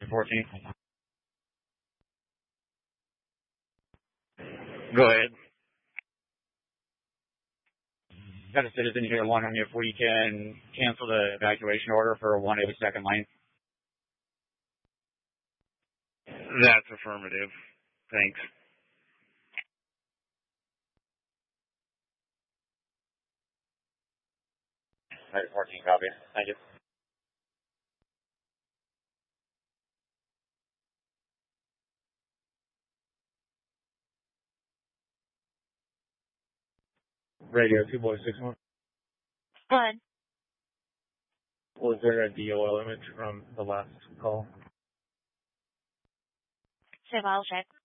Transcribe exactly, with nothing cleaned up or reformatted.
fourteen. Go ahead. Got a citizen here wondering if we can cancel the evacuation order for one eighty-second Lane. That's affirmative. Thanks. fourteen, copy. Thank you. Radio two boy six one. Good. Was there a D O L image from the last call? Say, I'll check.